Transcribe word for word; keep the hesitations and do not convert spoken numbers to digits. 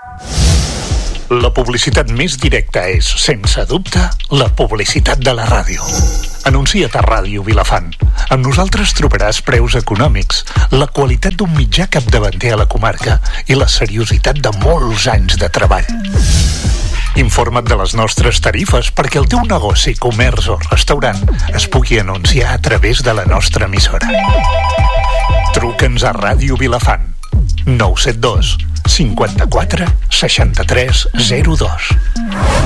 La publicitat més directa és, sense dubte, la publicitat de la ràdio. Anuncia't a Ràdio Vilafant. Amb nosaltres trobaràs preus econòmics, la qualitat d'un mitjà capdavanter a la comarca i la seriositat de molts anys de treball. Informa't de les nostres tarifes perquè el teu negoci, comerç o restaurant es pugui anunciar a través de la nostra emissora. Truca'ns a Ràdio Vilafant. nou set dos cinquanta-quatre seixanta-tres zero dos.